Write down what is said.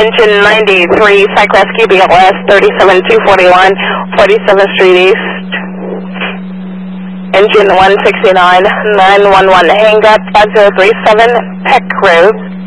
Engine 93, Psych Rescue BLS 37241, 47th Street East. Engine 169, 911, hang up 5037, Peck Road.